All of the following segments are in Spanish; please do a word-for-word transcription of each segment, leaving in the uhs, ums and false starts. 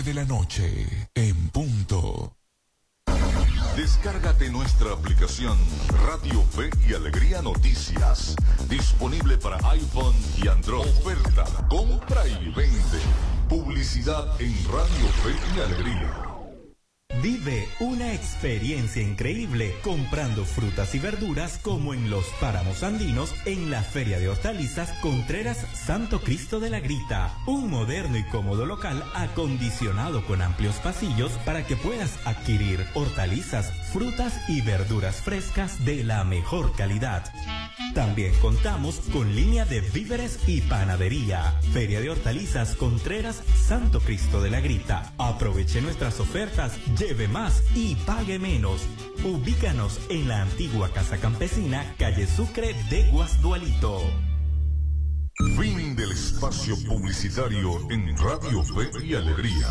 de la noche, en punto. Descárgate nuestra aplicación Radio Fe y Alegría Noticias. Disponible para iPhone y Android. Oferta, compra y vende. Publicidad en Radio Fe y Alegría. Vive una experiencia increíble comprando frutas y verduras como en los páramos andinos en la Feria de Hortalizas Contreras Santo Cristo de la Grita. Un moderno y cómodo local acondicionado con amplios pasillos para que puedas adquirir hortalizas, frutas y verduras frescas de la mejor calidad. También contamos con línea de víveres y panadería. Feria de Hortalizas Contreras Santo Cristo de la Grita. Aproveche nuestras ofertas, lleve más y pague menos. Ubícanos en la antigua Casa Campesina, calle Sucre de Guasdualito. Fin del espacio publicitario en Radio Fe y Alegría.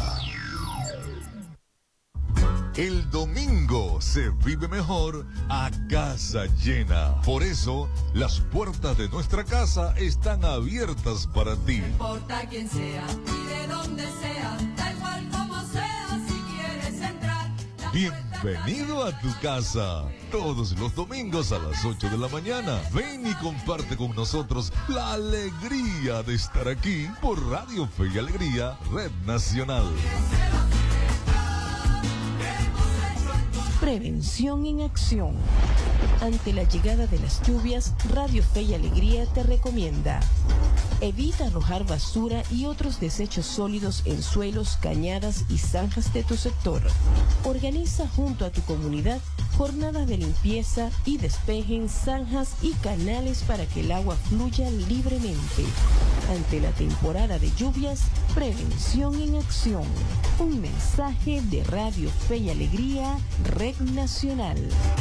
El domingo se vive mejor a casa llena. Por eso, las puertas de nuestra casa están abiertas para ti. No importa quién sea y de dónde sea, da igual como sea, si quieres entrar. Bienvenido a tu casa. Todos los domingos a las ocho de la mañana. Ven y comparte con nosotros la alegría de estar aquí por Radio Fe y Alegría, Red Nacional. Prevención en acción. Ante la llegada de las lluvias, Radio Fe y Alegría te recomienda: evita arrojar basura y otros desechos sólidos en suelos, cañadas y zanjas de tu sector. Organiza junto a tu comunidad jornadas de limpieza y despejen zanjas y canales para que el agua fluya libremente. Ante la temporada de lluvias, prevención en acción. Un mensaje de Radio Fe y Alegría, Red Nacional.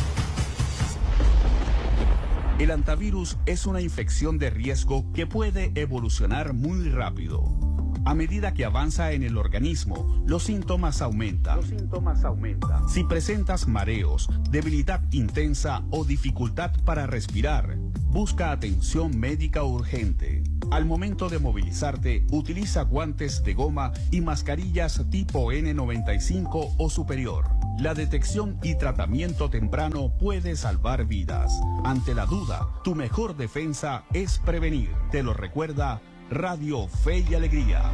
El hantavirus es una infección de riesgo que puede evolucionar muy rápido. A medida que avanza en el organismo, los síntomas aumentan. Los síntomas aumentan. Si presentas mareos, debilidad intensa o dificultad para respirar, busca atención médica urgente. Al momento de movilizarte, utiliza guantes de goma y mascarillas tipo N noventa y cinco o superior. La detección y tratamiento temprano puede salvar vidas. Ante la duda, tu mejor defensa es prevenir. Te lo recuerda Radio Fe y Alegría.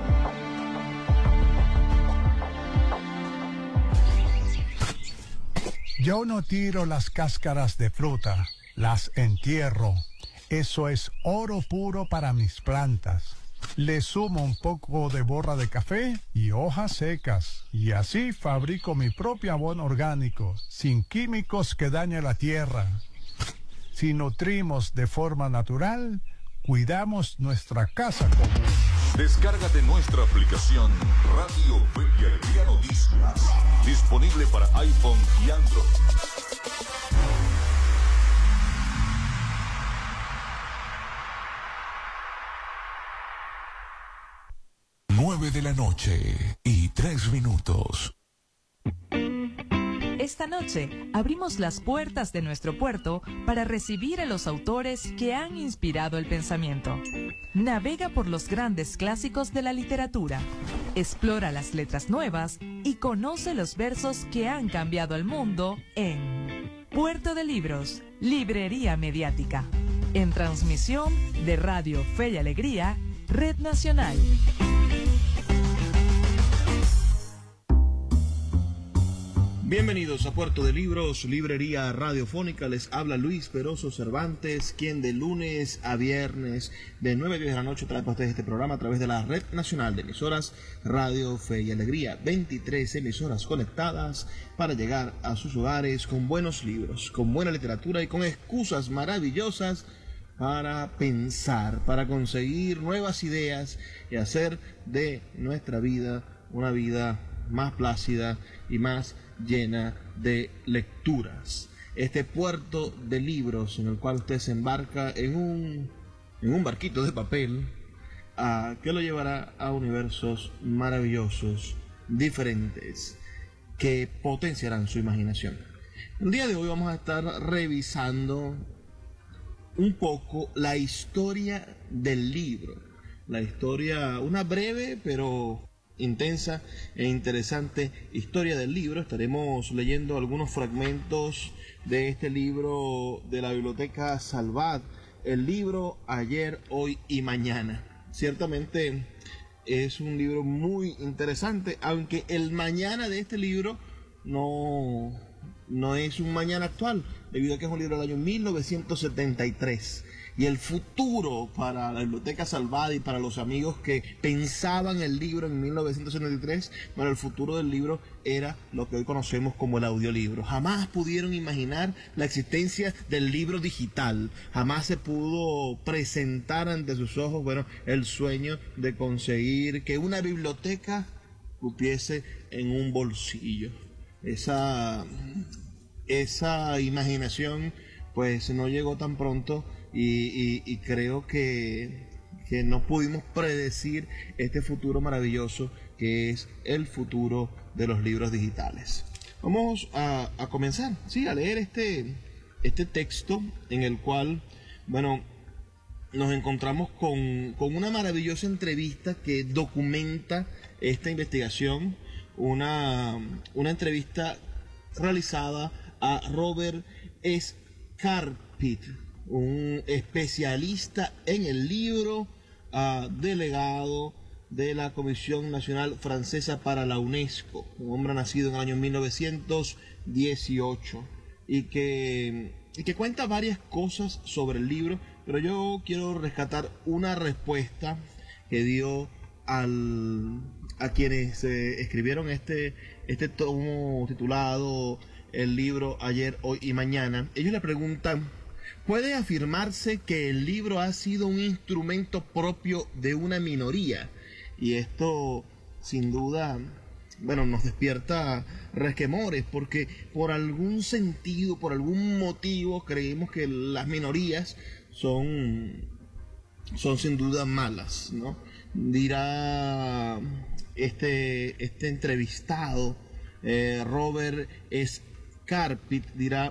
Yo no tiro las cáscaras de fruta, las entierro. Eso es oro puro para mis plantas. Le sumo un poco de borra de café y hojas secas, y así fabrico mi propio abono orgánico, sin químicos que dañen la tierra. Si nutrimos de forma natural, cuidamos nuestra casa común. Descárgate nuestra aplicación Radio Fe y Alegría Noticias. Disponible para iPhone y Android. nueve de la noche y tres minutos. Esta noche abrimos las puertas de nuestro puerto para recibir a los autores que han inspirado el pensamiento. Navega por los grandes clásicos de la literatura, explora las letras nuevas y conoce los versos que han cambiado el mundo en Puerto de Libros, Librería Mediática, en transmisión de Radio Fe y Alegría, Red Nacional. Bienvenidos a Puerto de Libros, librería radiofónica. Les habla Luis Peroso Cervantes, quien de lunes a viernes de nueve a diez de la noche trae para ustedes este programa a través de la Red Nacional de Emisoras Radio Fe y Alegría. veintitrés emisoras conectadas para llegar a sus hogares con buenos libros, con buena literatura y con excusas maravillosas para pensar, para conseguir nuevas ideas y hacer de nuestra vida una vida más plácida y más llena de lecturas. Este puerto de libros en el cual usted se embarca en un, en un barquito de papel uh, que lo llevará a universos maravillosos, diferentes, que potenciarán su imaginación. El día de hoy vamos a estar revisando un poco la historia del libro. La historia, una breve pero intensa e interesante historia del libro. Estaremos leyendo algunos fragmentos de este libro de la Biblioteca Salvat, el libro Ayer, Hoy y Mañana. Ciertamente es un libro muy interesante, aunque el mañana de este libro no, no es un mañana actual, debido a que es un libro del año mil novecientos setenta y tres. Y el futuro para la Biblioteca Salvat y para los amigos que pensaban el libro en mil novecientos setenta y tres, bueno, el futuro del libro era lo que hoy conocemos como el audiolibro. Jamás pudieron imaginar la existencia del libro digital. Jamás se pudo presentar ante sus ojos, bueno, el sueño de conseguir que una biblioteca cupiese en un bolsillo. Esa, esa imaginación, pues, no llegó tan pronto. Y, y, y creo que, que no pudimos predecir este futuro maravilloso que es el futuro de los libros digitales. Vamos a, a comenzar, sí, a leer este, este texto en el cual, bueno, nos encontramos con, con una maravillosa entrevista que documenta esta investigación, una, una entrevista realizada a Robert Scarpit, un especialista en el libro, uh, delegado de la Comisión Nacional Francesa para la UNESCO, un hombre nacido en el año mil novecientos dieciocho y que, y que cuenta varias cosas sobre el libro, pero yo quiero rescatar una respuesta que dio al, a quienes eh, escribieron este, este tomo titulado El libro Ayer, Hoy y Mañana. Ellos le preguntan: ¿puede afirmarse que el libro ha sido un instrumento propio de una minoría? Y esto, sin duda, bueno, nos despierta resquemores, porque por algún sentido, por algún motivo, creemos que las minorías son, son sin duda malas, ¿no? Dirá este, este entrevistado, eh, Robert Scarpit, dirá: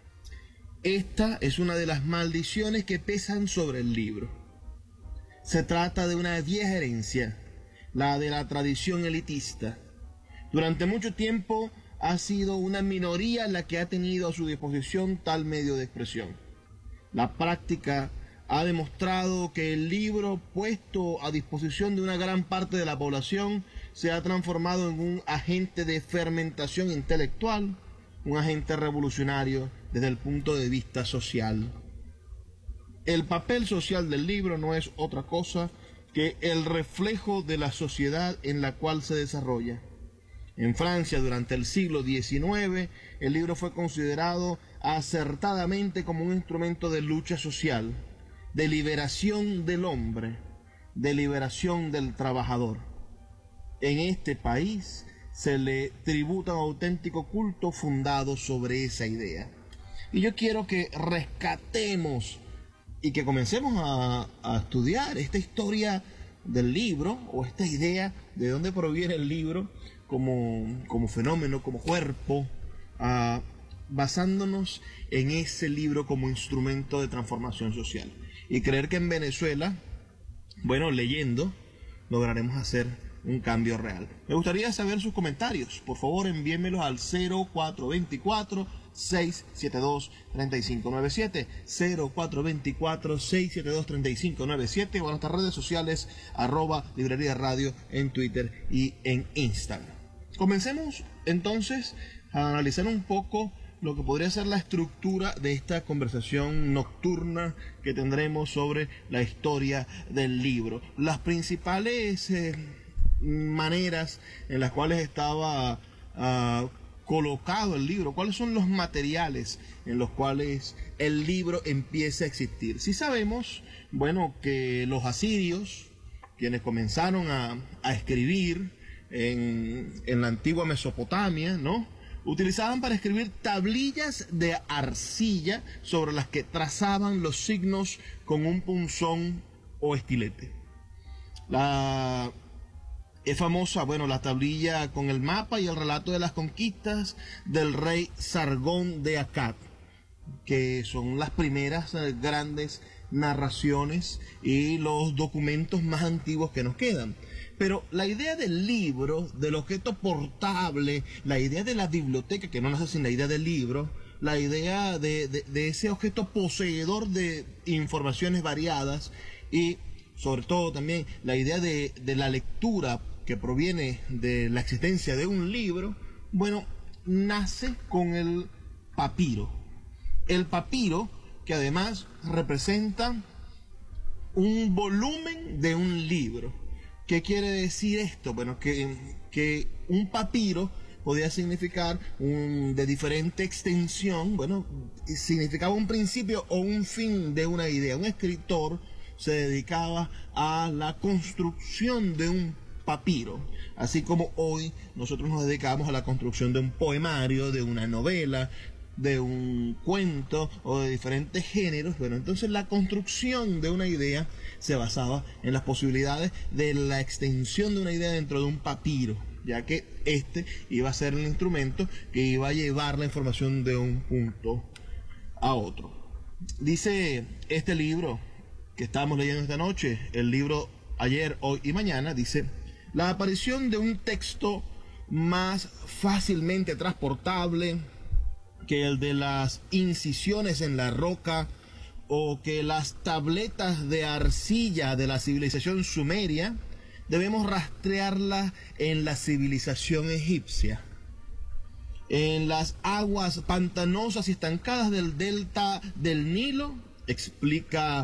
esta es una de las maldiciones que pesan sobre el libro. Se trata de una vieja herencia, la de la tradición elitista. Durante mucho tiempo ha sido una minoría la que ha tenido a su disposición tal medio de expresión. La práctica ha demostrado que el libro puesto a disposición de una gran parte de la población se ha transformado en un agente de fermentación intelectual, un agente revolucionario desde el punto de vista social. El papel social del libro no es otra cosa que el reflejo de la sociedad en la cual se desarrolla. En Francia, durante el siglo diecinueve, el libro fue considerado acertadamente como un instrumento de lucha social, de liberación del hombre, de liberación del trabajador. En este país se le tributa un auténtico culto fundado sobre esa idea. Y yo quiero que rescatemos y que comencemos a, a estudiar esta historia del libro, o esta idea de dónde proviene el libro como, como fenómeno, como cuerpo, uh, basándonos en ese libro como instrumento de transformación social. Y creer que en Venezuela, bueno, leyendo, lograremos hacer un cambio real. Me gustaría saber sus comentarios. Por favor, envíenmelos al cero cuatro dos cuatro, seis siete dos, tres cinco nueve siete, cero cuatro dos cuatro, seis siete dos, tres cinco nueve siete, o a nuestras redes sociales, arroba Librería Radio en Twitter y en Instagram. Comencemos entonces a analizar un poco lo que podría ser la estructura de esta conversación nocturna que tendremos sobre la historia del libro. Las principales eh, maneras en las cuales estaba uh, colocado el libro, cuáles son los materiales en los cuales el libro empieza a existir. Si sabemos, bueno, que los asirios, quienes comenzaron a, a escribir en, en la antigua Mesopotamia, ¿no?, utilizaban para escribir tablillas de arcilla sobre las que trazaban los signos con un punzón o estilete. La es famosa, bueno, la tablilla con el mapa y el relato de las conquistas del rey Sargón de Akkad, que son las primeras eh, grandes narraciones y los documentos más antiguos que nos quedan. Pero la idea del libro, del objeto portable, la idea de la biblioteca, que no nace sin la idea del libro, la idea de, de, de ese objeto poseedor de informaciones variadas y sobre todo también la idea de, de la lectura que proviene de la existencia de un libro, bueno, nace con el papiro. El papiro que además representa un volumen de un libro. ¿Qué quiere decir esto? Bueno, que, que un papiro podía significar un, de diferente extensión, bueno, significaba un principio o un fin de una idea. Un escritor se dedicaba a la construcción de un papiro, así como hoy nosotros nos dedicamos a la construcción de un poemario, de una novela, de un cuento o de diferentes géneros. Bueno, entonces la construcción de una idea se basaba en las posibilidades de la extensión de una idea dentro de un papiro, ya que este iba a ser el instrumento que iba a llevar la información de un punto a otro. Dice este libro que estamos leyendo esta noche, el libro Ayer, Hoy y Mañana, dice: la aparición de un texto más fácilmente transportable que el de las incisiones en la roca o que las tabletas de arcilla de la civilización sumeria, debemos rastrearla en la civilización egipcia. En las aguas pantanosas y estancadas del delta del Nilo, explica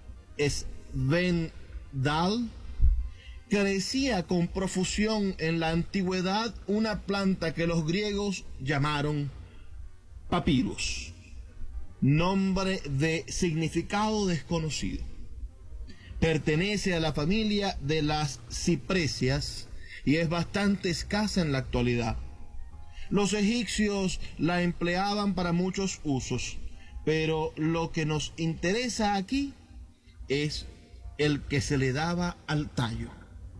Sven Dahl, crecía con profusión en la antigüedad una planta que los griegos llamaron papyrus, nombre de significado desconocido. Pertenece a la familia de las cipresias y es bastante escasa en la actualidad. Los egipcios la empleaban para muchos usos, pero lo que nos interesa aquí es el que se le daba al tallo.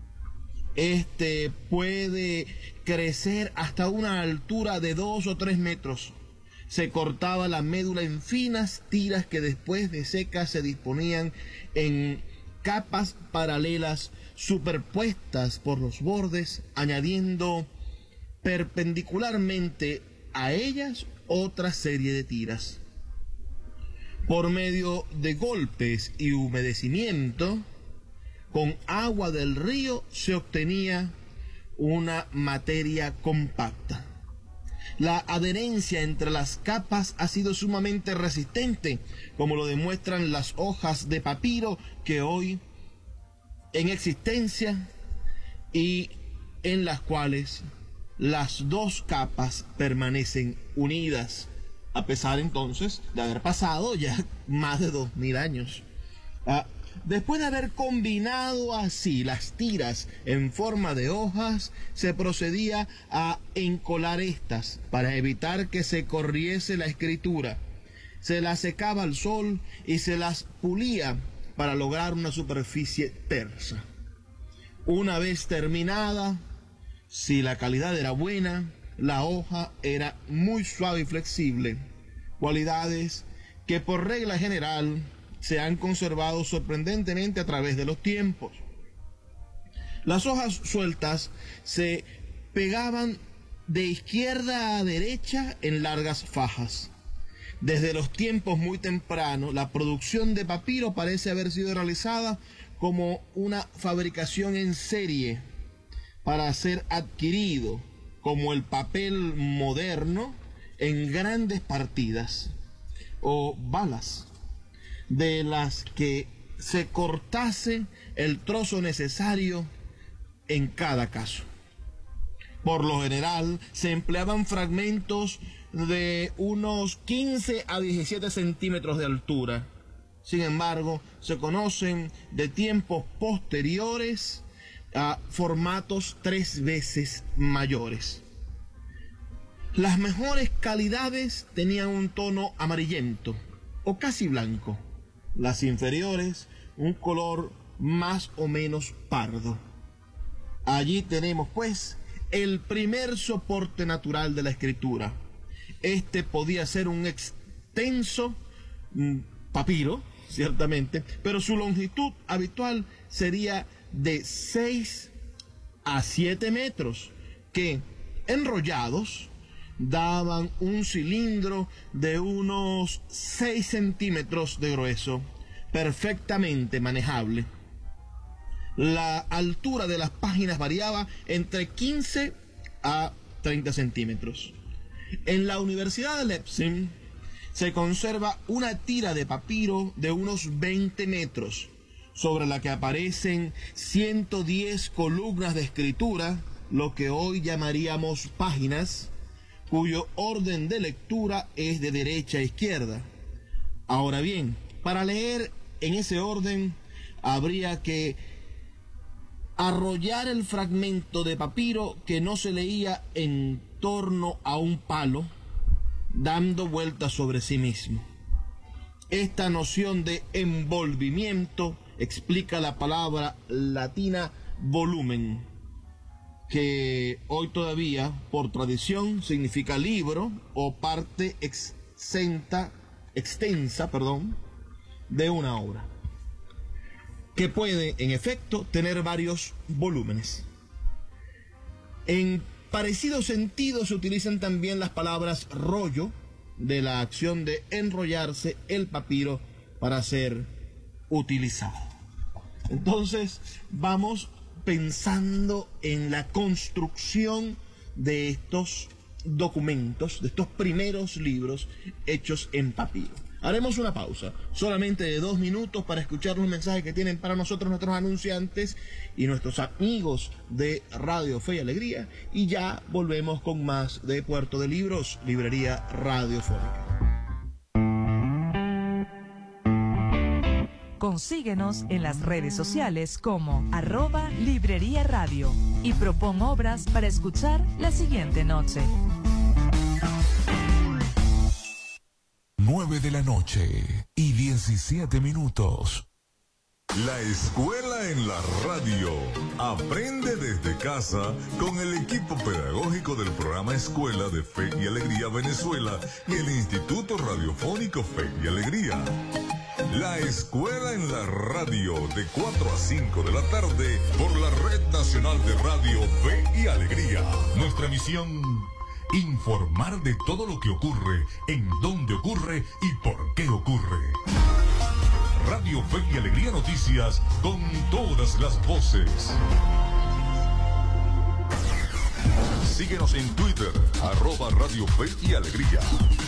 Este puede crecer hasta una altura de dos o tres metros. Se cortaba la médula en finas tiras que después de secas se disponían en capas paralelas superpuestas por los bordes, añadiendo perpendicularmente a ellas otra serie de tiras. Por medio de golpes y humedecimiento, con agua del río se obtenía una materia compacta. La adherencia entre las capas ha sido sumamente resistente, como lo demuestran las hojas de papiro que hoy en existencia y en las cuales las dos capas permanecen unidas, a pesar entonces de haber pasado ya más de dos mil años. Ah, Después de haber combinado así las tiras en forma de hojas, se procedía a encolar estas para evitar que se corriese la escritura. Se las secaba al sol y se las pulía para lograr una superficie tersa. Una vez terminada, si la calidad era buena, la hoja era muy suave y flexible, cualidades que por regla general se han conservado sorprendentemente a través de los tiempos. Las hojas sueltas se pegaban de izquierda a derecha en largas fajas. Desde los tiempos muy tempranos, la producción de papiro parece haber sido realizada como una fabricación en serie para ser adquirido, como el papel moderno, en grandes partidas o balas, de las que se cortase el trozo necesario en cada caso. Por lo general se empleaban fragmentos de unos quince a diecisiete centímetros de altura. Sin embargo, se conocen de tiempos posteriores a formatos tres veces mayores. Las mejores calidades tenían un tono amarillento o casi blanco. Las inferiores, un color más o menos pardo. Allí tenemos, pues, el primer soporte natural de la escritura. Este podía ser un extenso mm, papiro, ciertamente, pero su longitud habitual sería de seis a siete metros, que enrollados daban un cilindro de unos seis centímetros de grueso, perfectamente manejable. La altura de las páginas variaba entre quince a treinta centímetros. En la Universidad de Leipzig se conserva una tira de papiro de unos veinte metros, sobre la que aparecen ciento diez columnas de escritura, lo que hoy llamaríamos páginas, cuyo orden de lectura es de derecha a izquierda. Ahora bien, para leer en ese orden habría que arrollar el fragmento de papiro que no se leía en torno a un palo, dando vueltas sobre sí mismo. Esta noción de envolvimiento explica la palabra latina volumen, que hoy todavía, por tradición, significa libro o parte exenta, extensa, perdón, de una obra, que puede, en efecto, tener varios volúmenes. En parecido sentido se utilizan también las palabras rollo, de la acción de enrollarse el papiro para ser utilizado. Entonces, vamos pensando en la construcción de estos documentos, de estos primeros libros hechos en papiro. Haremos una pausa, solamente de dos minutos, para escuchar los mensajes que tienen para nosotros nuestros anunciantes y nuestros amigos de Radio Fe y Alegría, y ya volvemos con más de Puerto de Libros, Librería Radiofónica. Consíguenos en las redes sociales como arroba Librería Radio y propon obras para escuchar la siguiente noche. nueve de la noche y diecisiete minutos. La escuela en la radio. Aprende desde casa con el equipo pedagógico del programa Escuela de Fe y Alegría Venezuela y el Instituto Radiofónico Fe y Alegría. La escuela en la radio, de cuatro a cinco de la tarde por la Red Nacional de Radio Fe y Alegría. Nuestra misión: informar de todo lo que ocurre, en dónde ocurre y por qué ocurre. Radio Fe y Alegría Noticias, con todas las voces. Síguenos en Twitter, arroba Radio Fe y Alegría.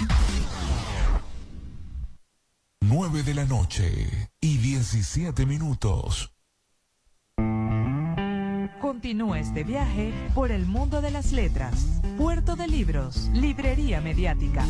nueve de la noche y diecisiete minutos. Continúa este viaje por el mundo de las letras. Puerto de Libros, Librería Mediática.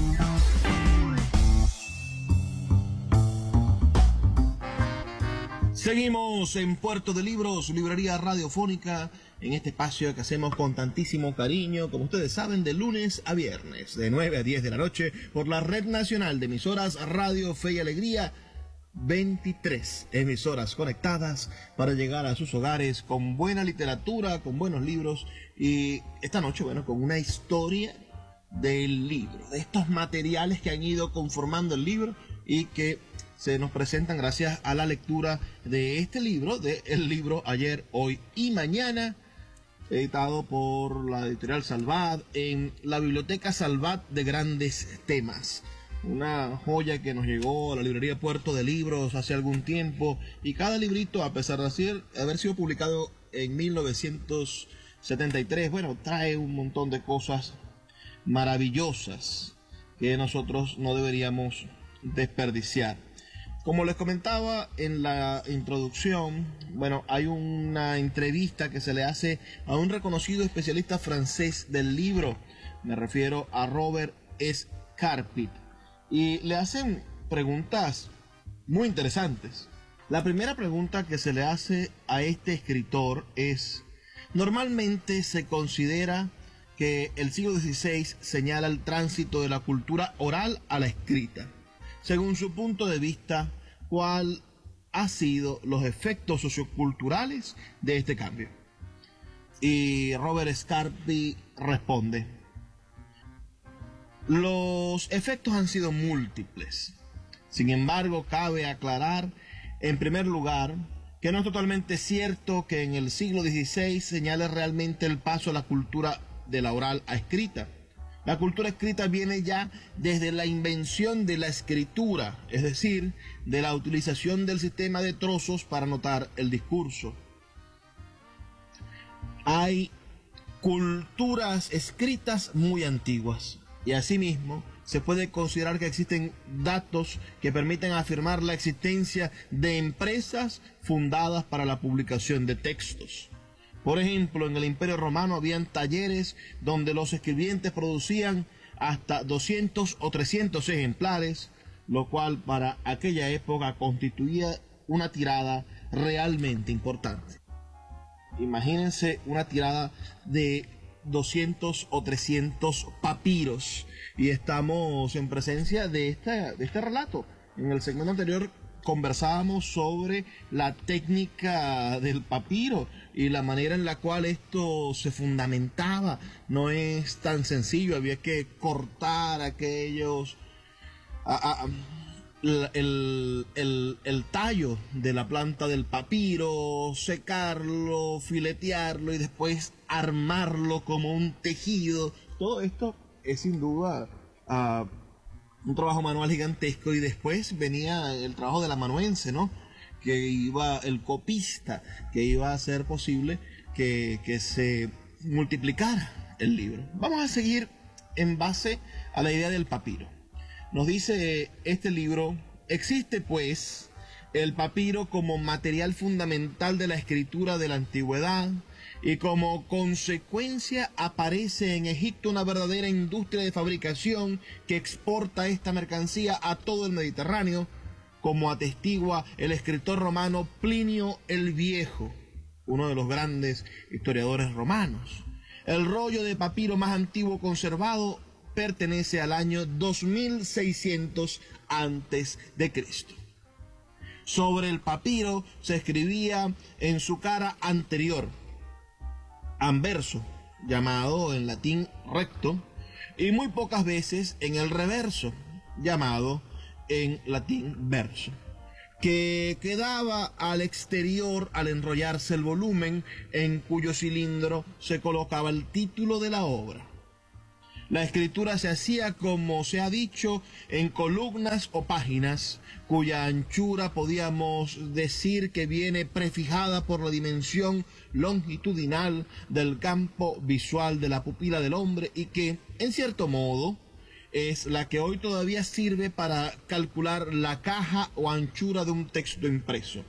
Seguimos en Puerto de Libros, Librería Radiofónica, en este espacio que hacemos con tantísimo cariño, como ustedes saben, de lunes a viernes, de nueve a diez de la noche, por la Red Nacional de Emisoras Radio Fe y Alegría. veintitrés emisoras conectadas para llegar a sus hogares con buena literatura, con buenos libros, y esta noche, bueno, con una historia del libro, de estos materiales que han ido conformando el libro y que se nos presentan gracias a la lectura de este libro, de El Libro Ayer, Hoy y Mañana, editado por la editorial Salvat en la Biblioteca Salvat de Grandes Temas. Una joya que nos llegó a la librería Puerto de Libros hace algún tiempo, y cada librito, a pesar de ser, haber sido publicado en mil novecientos setenta y tres, bueno, trae un montón de cosas maravillosas que nosotros no deberíamos desperdiciar. Como les comentaba en la introducción, bueno, hay una entrevista que se le hace a un reconocido especialista francés del libro, me refiero a Robert Scarpit, y le hacen preguntas muy interesantes. La primera pregunta que se le hace a este escritor es: normalmente se considera que el siglo dieciséis señala el tránsito de la cultura oral a la escrita. Según su punto de vista, ¿cuál han sido los efectos socioculturales de este cambio? Y Robert Scarpit responde: los efectos han sido múltiples. Sin embargo, cabe aclarar, en primer lugar, que no es totalmente cierto que en el siglo dieciséis señale realmente el paso a la cultura de la oral a escrita. La cultura escrita viene ya desde la invención de la escritura, es decir, de la utilización del sistema de trozos para anotar el discurso. Hay culturas escritas muy antiguas y asimismo se puede considerar que existen datos que permiten afirmar la existencia de empresas fundadas para la publicación de textos. Por ejemplo, en el Imperio Romano habían talleres donde los escribientes producían hasta doscientos o trescientos ejemplares, lo cual para aquella época constituía una tirada realmente importante. Imagínense una tirada de doscientos o trescientos papiros, y estamos en presencia de, esta, de este relato. En el segmento anterior conversábamos sobre la técnica del papiro y la manera en la cual esto se fundamentaba. No es tan sencillo, había que cortar aquellos a, a, el, el, el tallo de la planta del papiro, secarlo, filetearlo y después armarlo como un tejido. Todo esto es sin duda uh, un trabajo manual gigantesco, y después venía el trabajo del amanuense, ¿no? Que iba, el copista, que iba a hacer posible que, que se multiplicara el libro. Vamos a seguir en base a la idea del papiro. Nos dice este libro: existe pues el papiro como material fundamental de la escritura de la antigüedad, y como consecuencia aparece en Egipto una verdadera industria de fabricación que exporta esta mercancía a todo el Mediterráneo, como atestigua el escritor romano Plinio el Viejo, uno de los grandes historiadores romanos. El rollo de papiro más antiguo conservado pertenece al año dos mil seiscientos antes de Cristo. Sobre el papiro se escribía en su cara anterior, anverso, llamado en latín recto, y muy pocas veces en el reverso, llamado en latín verso, que quedaba al exterior al enrollarse el volumen, en cuyo cilindro se colocaba el título de la obra. La escritura se hacía, como se ha dicho, en columnas o páginas, cuya anchura podíamos decir que viene prefijada por la dimensión longitudinal del campo visual de la pupila del hombre, y que, en cierto modo, es la que hoy todavía sirve para calcular la caja o anchura de un texto impreso.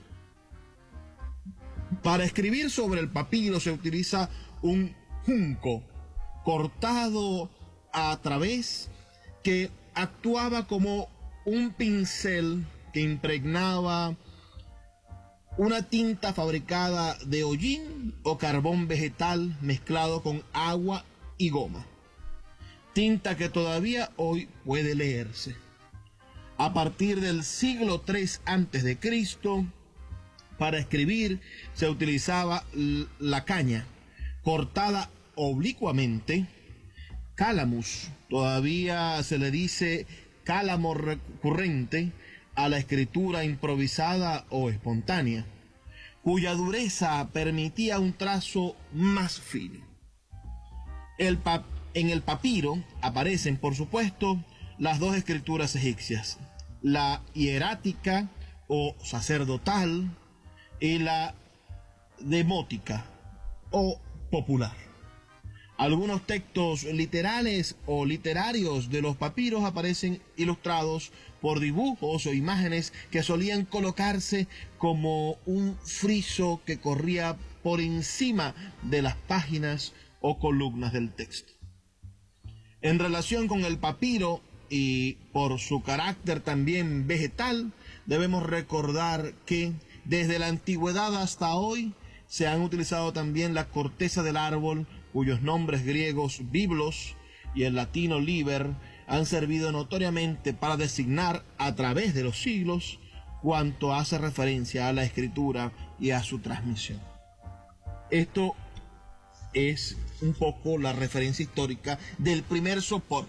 Para escribir sobre el papiro se utiliza un junco cortado a través, que actuaba como un pincel que impregnaba una tinta fabricada de hollín o carbón vegetal mezclado con agua y goma, tinta que todavía hoy puede leerse. A partir del siglo tercero antes de Cristo, para escribir se utilizaba la caña cortada oblicuamente, calamus. Todavía se le dice cálamo recurrente a la escritura improvisada o espontánea, cuya dureza permitía un trazo más fino. El pap- en el papiro aparecen, por supuesto, las dos escrituras egipcias, la hierática o sacerdotal y la demótica o popular. Algunos textos literales o literarios de los papiros aparecen ilustrados por dibujos o imágenes que solían colocarse como un friso que corría por encima de las páginas o columnas del texto. En relación con el papiro, y por su carácter también vegetal, debemos recordar que desde la antigüedad hasta hoy se han utilizado también la corteza del árbol, cuyos nombres griegos biblos y el latino liber han servido notoriamente para designar a través de los siglos cuanto hace referencia a la escritura y a su transmisión. Esto es un poco la referencia histórica del primer soporte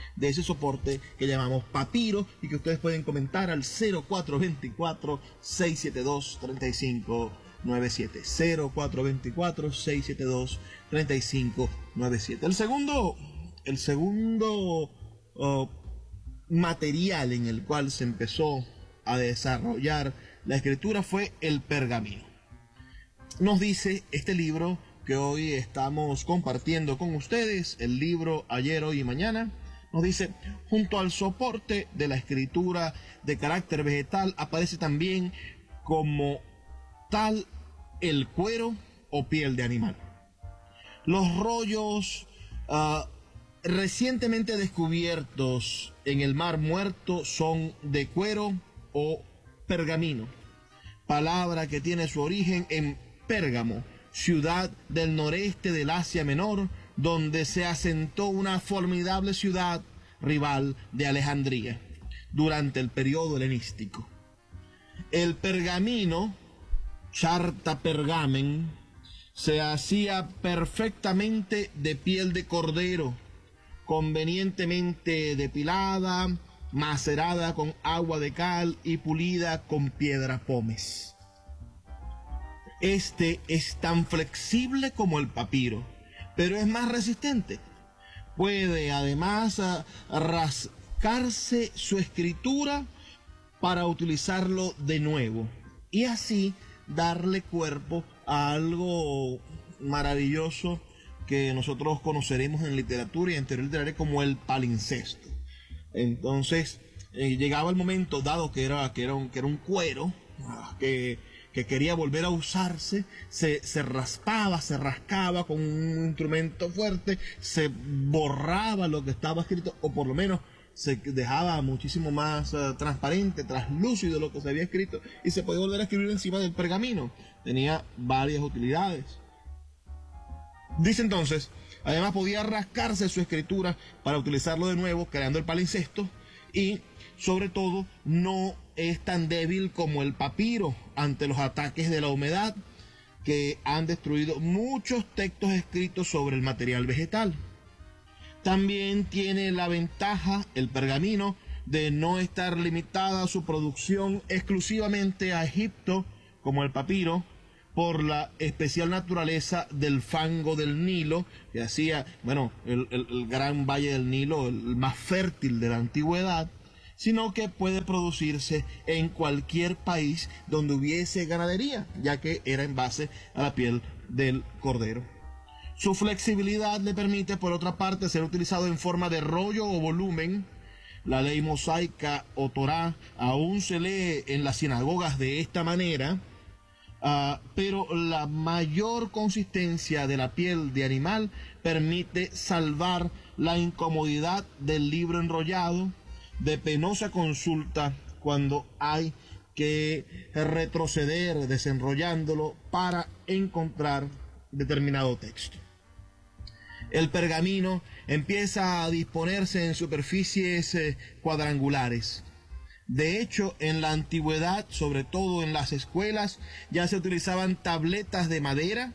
de ese soporte que llamamos papiro y que ustedes pueden comentar al cero cuatro dos cuatro, seis siete dos, tres cinco nueve siete. cero cuatro dos cuatro, seis siete dos, tres cinco nueve siete. El segundo, el segundo uh, material en el cual se empezó a desarrollar la escritura fue el pergamino. Nos dice este libro que hoy estamos compartiendo con ustedes, el libro Ayer, Hoy y Mañana, nos dice: junto al soporte de la escritura de carácter vegetal aparece también como tal el cuero o piel de animal. Los rollos uh, recientemente descubiertos en el Mar Muerto son de cuero o pergamino, palabra que tiene su origen en Pérgamo, ciudad del noreste del Asia Menor, donde se asentó una formidable ciudad rival de Alejandría durante el periodo helenístico. El pergamino, charta pergamen, se hacía perfectamente de piel de cordero, convenientemente depilada, macerada con agua de cal y pulida con piedra pómez. Este es tan flexible como el papiro, pero es más resistente. Puede además rascarse su escritura para utilizarlo de nuevo y así darle cuerpo a algo maravilloso que nosotros conoceremos en literatura y en teoría literaria como el palincesto. Entonces eh, llegaba el momento, dado que era, que era, un, que era un cuero que, que quería volver a usarse, se, se raspaba, se rascaba con un instrumento fuerte, se borraba lo que estaba escrito, o por lo menos se dejaba muchísimo más uh, transparente, translúcido lo que se había escrito, y se podía volver a escribir encima del pergamino. Tenía varias utilidades. Dice entonces, además podía rascarse su escritura para utilizarlo de nuevo, creando el palincesto, y sobre todo no es tan débil como el papiro ante los ataques de la humedad que han destruido muchos textos escritos sobre el material vegetal. También tiene la ventaja, el pergamino, de no estar limitada su producción exclusivamente a Egipto, como el papiro, por la especial naturaleza del fango del Nilo, que hacía, bueno, el, el, el gran valle del Nilo, el más fértil de la antigüedad, sino que puede producirse en cualquier país donde hubiese ganadería, ya que era en base a la piel del cordero. Su flexibilidad le permite, por otra parte, ser utilizado en forma de rollo o volumen. La ley mosaica o Torá aún se lee en las sinagogas de esta manera, uh, pero la mayor consistencia de la piel de animal permite salvar la incomodidad del libro enrollado, de penosa consulta cuando hay que retroceder desenrollándolo para encontrar determinado texto. El pergamino empieza a disponerse en superficies eh, cuadrangulares. De hecho, en la antigüedad, sobre todo en las escuelas, ya se utilizaban tabletas de madera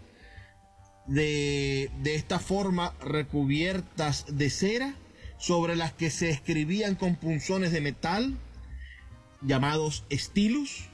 de, de esta forma recubiertas de cera, sobre las que se escribían con punzones de metal llamados stylus,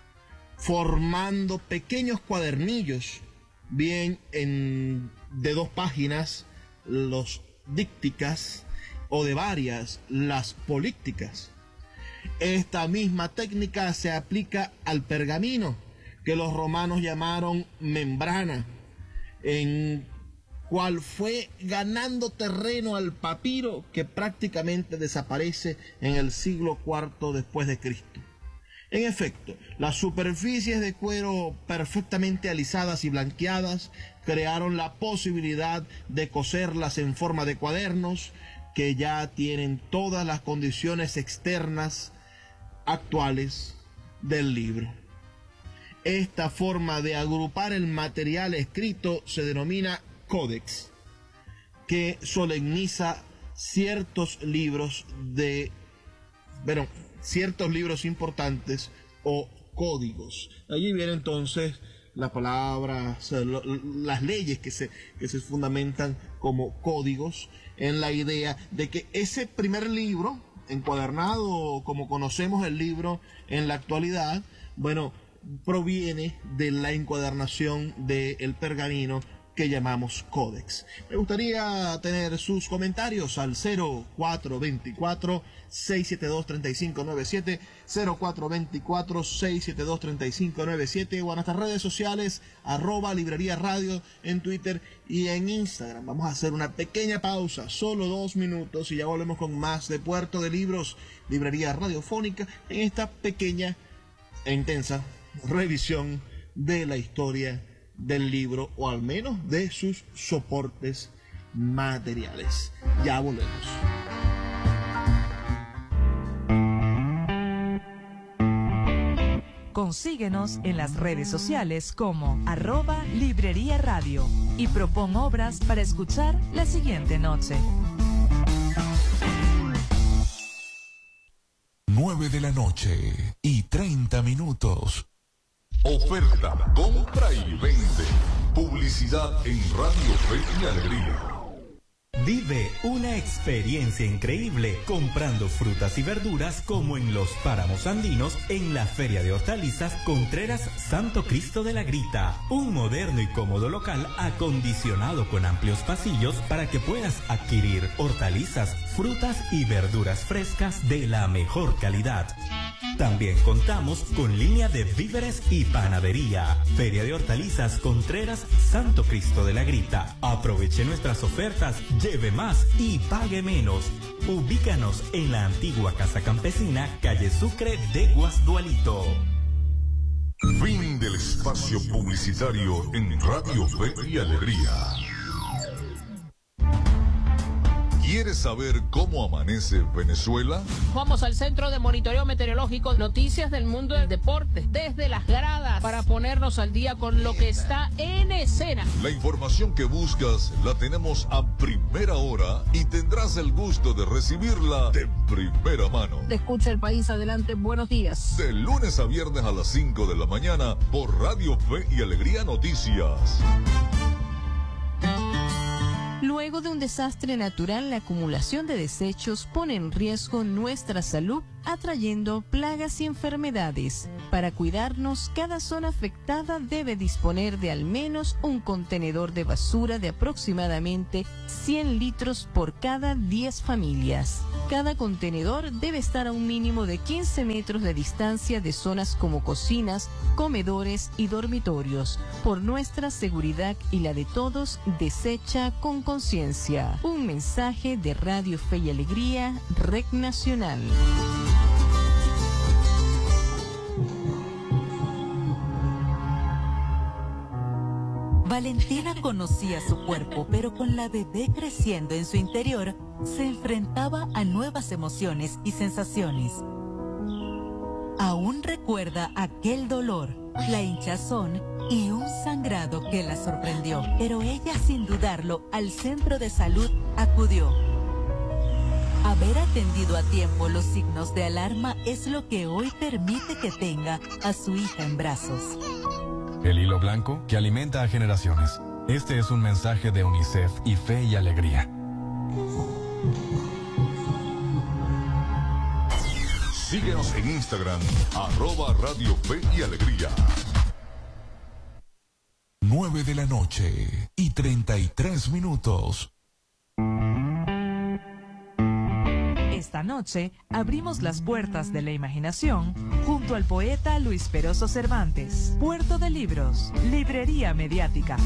formando pequeños cuadernillos, bien en, de dos páginas, los dícticas, o de varias, las polícticas. Esta misma técnica se aplica al pergamino, que los romanos llamaron membrana, en cual fue ganando terreno al papiro, que prácticamente desaparece en el siglo cuarto después de Cristo. En efecto, las superficies de cuero perfectamente alisadas y blanqueadas crearon la posibilidad de coserlas en forma de cuadernos que ya tienen todas las condiciones externas actuales del libro. Esta forma de agrupar el material escrito se denomina códex, que solemniza ciertos libros de, bueno, ciertos libros importantes o códigos. Allí viene entonces las palabras, lo, las leyes que se, que se fundamentan como códigos, en la idea de que ese primer libro, encuadernado como conocemos el libro en la actualidad, bueno, proviene de la encuadernación del pergamino que llamamos códex. Me gustaría tener sus comentarios al cero cuatro dos cuatro, seis siete dos, tres cinco nueve siete, cero cuatro dos cuatro, seis siete dos, tres cinco nueve siete, o a nuestras redes sociales, arroba Librería Radio en Twitter y en Instagram. Vamos a hacer una pequeña pausa, solo dos minutos, y ya volvemos con más de Puerto de Libros, Librería Radiofónica, en esta pequeña e intensa revisión de la historia del libro, o al menos de sus soportes materiales. Ya volvemos. Consíguenos en las redes sociales como arroba Librería Radio y propon obras para escuchar la siguiente noche. nueve de la noche y treinta minutos. Oferta, compra y vende. Publicidad en Radio Fe y Alegría. Vive una experiencia increíble comprando frutas y verduras como en los Páramos Andinos en la Feria de Hortalizas Contreras Santo Cristo de la Grita. Un moderno y cómodo local acondicionado con amplios pasillos para que puedas adquirir hortalizas, frutas y verduras frescas de la mejor calidad. También contamos con línea de víveres y panadería. Feria de Hortalizas Contreras Santo Cristo de la Grita. Aproveche nuestras ofertas, lleve más y pague menos. Ubícanos en la antigua Casa Campesina, calle Sucre de Guasdualito. Fin del espacio publicitario en Radio Fe y Alegría. ¿Quieres saber cómo amanece Venezuela? Vamos al Centro de Monitoreo Meteorológico, noticias del mundo del deporte, desde las gradas, para ponernos al día con lo que está en escena. La información que buscas la tenemos a primera hora y tendrás el gusto de recibirla de primera mano. Te escucha el país, adelante, buenos días. De lunes a viernes a las cinco de la mañana por Radio Fe y Alegría Noticias. Luego de un desastre natural, la acumulación de desechos pone en riesgo nuestra salud, atrayendo plagas y enfermedades. Para cuidarnos, cada zona afectada debe disponer de al menos un contenedor de basura de aproximadamente cien litros por cada diez familias. Cada contenedor debe estar a un mínimo de quince metros de distancia de zonas como cocinas, comedores y dormitorios. Por nuestra seguridad y la de todos, desecha con conciencia. Un mensaje de Radio Fe y Alegría, Red Nacional. Valentina conocía su cuerpo, pero con la bebé creciendo en su interior, se enfrentaba a nuevas emociones y sensaciones. Aún recuerda aquel dolor, la hinchazón y un sangrado que la sorprendió, pero ella, sin dudarlo, al centro de salud acudió. Haber atendido a tiempo los signos de alarma es lo que hoy permite que tenga a su hija en brazos. El hilo blanco que alimenta a generaciones. Este es un mensaje de UNICEF y Fe y Alegría. Síguenos en Instagram, arroba Radio Fe y Alegría. nueve de la noche y treinta y tres minutos. Esta noche abrimos las puertas de la imaginación junto al poeta Luis Peroso Cervantes. Puerto de Libros, Librería Mediática.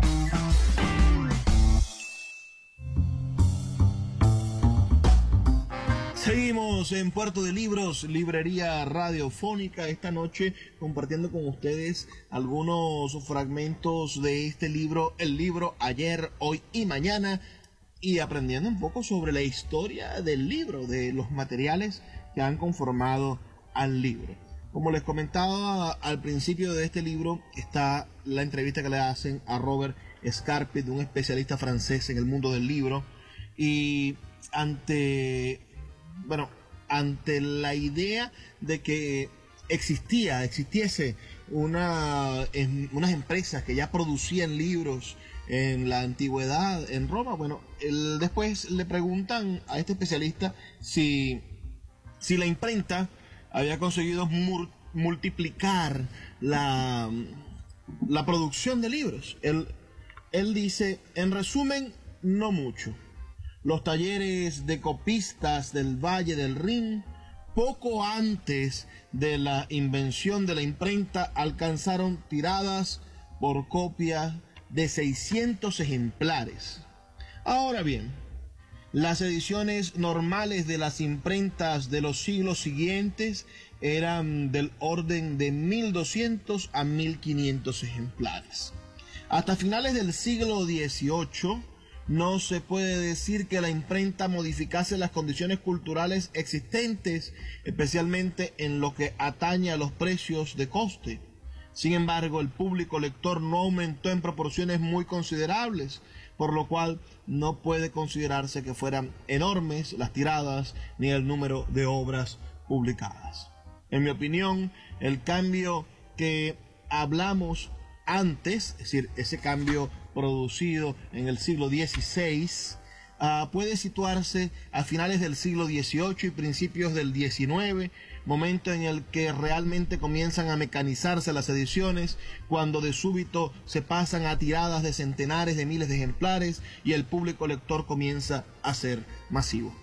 Seguimos en Puerto de Libros, Librería Radiofónica, esta noche compartiendo con ustedes algunos fragmentos de este libro, el libro Ayer, Hoy y Mañana, y aprendiendo un poco sobre la historia del libro, de los materiales que han conformado al libro. Como les comentaba al principio de este libro, está la entrevista que le hacen a Robert Scarpit, un especialista francés en el mundo del libro, y ante, bueno, ante la idea de que existía, existiese una, en, unas empresas que ya producían libros en la antigüedad en Roma. Bueno, él, después le preguntan a este especialista si, si la imprenta había conseguido mur, multiplicar la, la producción de libros. Él, él dice, en resumen, no mucho. Los talleres de copistas del Valle del Rin, poco antes de la invención de la imprenta, alcanzaron tiradas por copia de seiscientos ejemplares. Ahora bien, las ediciones normales de las imprentas de los siglos siguientes eran del orden de mil doscientos a mil quinientos ejemplares. Hasta finales del siglo dieciocho, no se puede decir que la imprenta modificase las condiciones culturales existentes, especialmente en lo que atañe a los precios de coste. Sin embargo, el público lector no aumentó en proporciones muy considerables, por lo cual no puede considerarse que fueran enormes las tiradas ni el número de obras publicadas. En mi opinión, el cambio que hablamos antes, es decir, ese cambio producido en el siglo dieciséis, uh, puede situarse a finales del siglo dieciocho y principios del diecinueve, momento en el que realmente comienzan a mecanizarse las ediciones, cuando de súbito se pasan a tiradas de centenares de miles de ejemplares y el público lector comienza a ser masivo.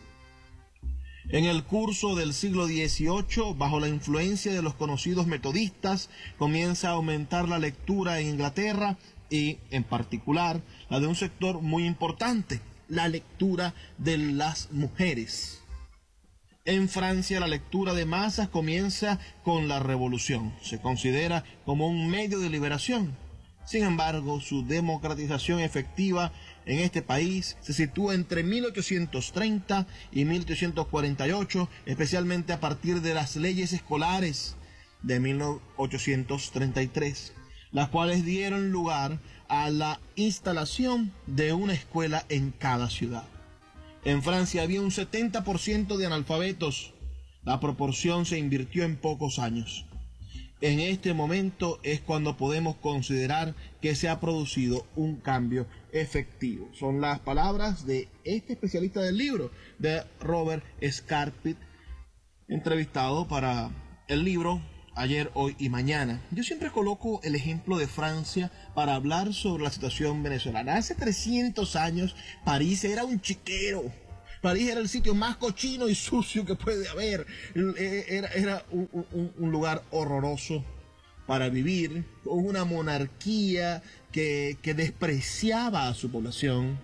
En el curso del siglo dieciocho, bajo la influencia de los conocidos metodistas, comienza a aumentar la lectura en Inglaterra y, en particular, la de un sector muy importante, la lectura de las mujeres. En Francia, la lectura de masas comienza con la Revolución. Se considera como un medio de liberación. Sin embargo, su democratización efectiva en este país se sitúa entre mil ochocientos treinta y mil ochocientos cuarenta y ocho, especialmente a partir de las leyes escolares de mil ochocientos treinta y tres, las cuales dieron lugar a la instalación de una escuela en cada ciudad. En Francia había un setenta por ciento de analfabetos. La proporción se invirtió en pocos años. En este momento es cuando podemos considerar que se ha producido un cambio efectivo. Son las palabras de este especialista del libro, de Robert Scarpit, entrevistado para el libro Ayer, Hoy y Mañana. Yo siempre coloco el ejemplo de Francia para hablar sobre la situación venezolana. Hace trescientos años París era un chiquero. París era el sitio más cochino y sucio que puede haber. Era, era un, un, un lugar horroroso para vivir, con una monarquía que, que despreciaba a su población,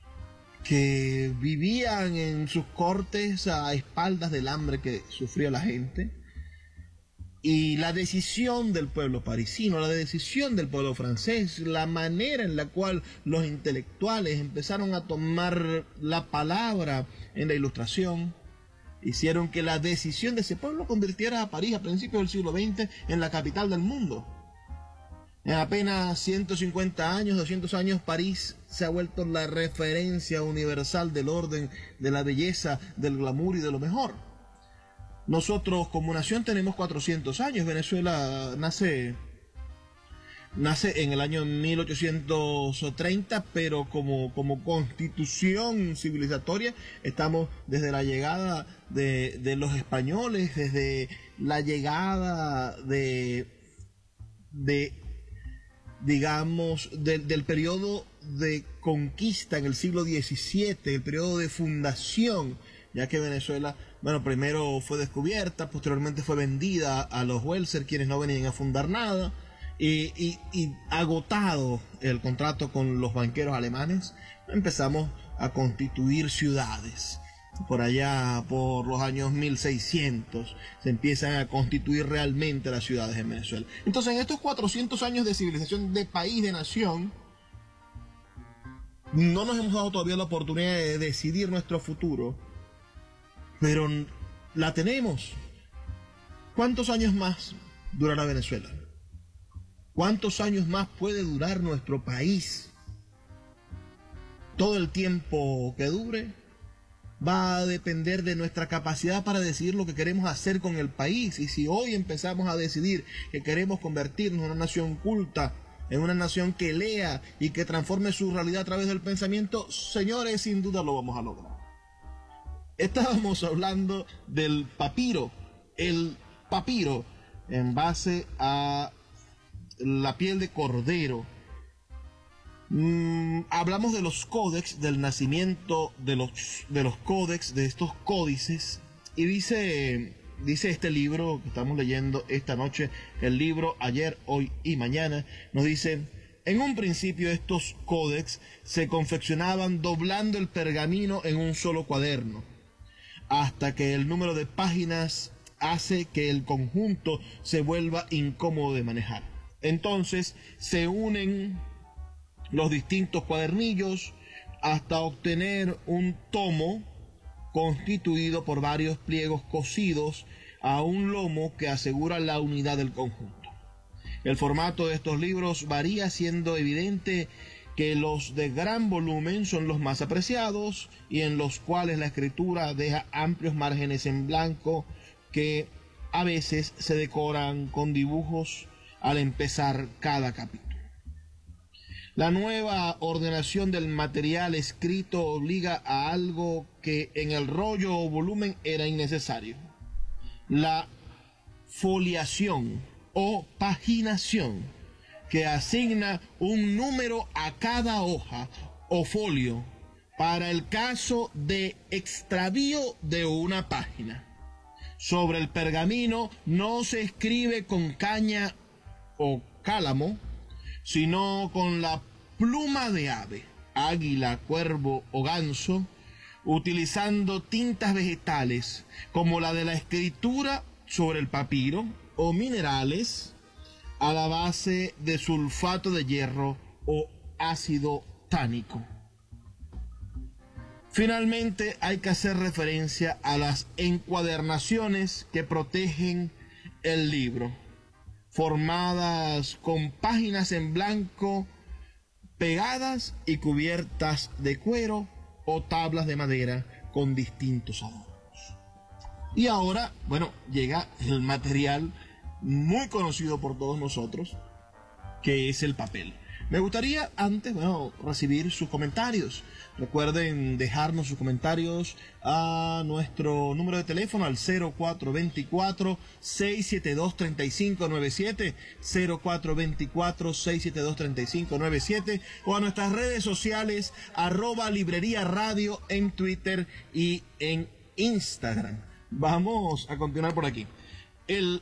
que vivían en sus cortes a espaldas del hambre que sufría la gente. Y la decisión del pueblo parisino, la decisión del pueblo francés, la manera en la cual los intelectuales empezaron a tomar la palabra en la Ilustración, hicieron que la decisión de ese pueblo convirtiera a París a principios del siglo veinte en la capital del mundo. En apenas ciento cincuenta años, doscientos años, París se ha vuelto la referencia universal del orden, de la belleza, del glamour y de lo mejor. Nosotros como nación tenemos cuatrocientos años. Venezuela nace, nace en el año mil ochocientos treinta, pero como, como constitución civilizatoria estamos desde la llegada de, de los españoles, desde la llegada de, de digamos, de, del periodo de conquista en el siglo diecisiete, el periodo de fundación, ya que Venezuela, bueno, primero fue descubierta, posteriormente fue vendida a los Welser, quienes no venían a fundar nada, y, y, y agotado el contrato con los banqueros alemanes, empezamos a constituir ciudades. Por allá, por los años mil seiscientos, se empiezan a constituir realmente las ciudades en Venezuela. Entonces, en estos cuatrocientos años de civilización, de país, de nación, no nos hemos dado todavía la oportunidad de decidir nuestro futuro, pero la tenemos. ¿Cuántos años más durará Venezuela? ¿Cuántos años más puede durar nuestro país? Todo el tiempo que dure, va a depender de nuestra capacidad para decidir lo que queremos hacer con el país. Y si hoy empezamos a decidir que queremos convertirnos en una nación culta, en una nación que lea y que transforme su realidad a través del pensamiento, señores, sin duda lo vamos a lograr. Estábamos hablando del papiro. El papiro, en base a la piel de cordero. Mm, hablamos de los códex, del nacimiento de los, de los códex, de estos códices. Y dice, dice este libro que estamos leyendo esta noche, el libro Ayer, Hoy y Mañana, nos dice: en un principio estos códex se confeccionaban doblando el pergamino en un solo cuaderno, hasta que el número de páginas hace que el conjunto se vuelva incómodo de manejar. Entonces se unen los distintos cuadernillos hasta obtener un tomo constituido por varios pliegos cosidos a un lomo que asegura la unidad del conjunto. El formato de estos libros varía, siendo evidente que los de gran volumen son los más apreciados y en los cuales la escritura deja amplios márgenes en blanco que a veces se decoran con dibujos al empezar cada capítulo. La nueva ordenación del material escrito obliga a algo que en el rollo o volumen era innecesario: la foliación o paginación, que asigna un número a cada hoja o folio para el caso de extravío de una página. Sobre el pergamino no se escribe con caña o cálamo, sino con la pluma de ave, águila, cuervo o ganso, utilizando tintas vegetales como la de la escritura sobre el papiro, o minerales a la base de sulfato de hierro o ácido tánico. Finalmente, hay que hacer referencia a las encuadernaciones que protegen el libro, formadas con páginas en blanco pegadas y cubiertas de cuero o tablas de madera con distintos adornos. Y ahora, bueno, llega el material muy conocido por todos nosotros, que es el papel. Me gustaría antes, bueno, recibir sus comentarios. Recuerden dejarnos sus comentarios a nuestro número de teléfono al cero cuatro dos cuatro, seis siete dos, tres cinco nueve siete, cero cuatro dos cuatro, seis siete dos, tres cinco nueve siete, o a nuestras redes sociales arroba librería radio en Twitter y en Instagram. Vamos a continuar por aquí. El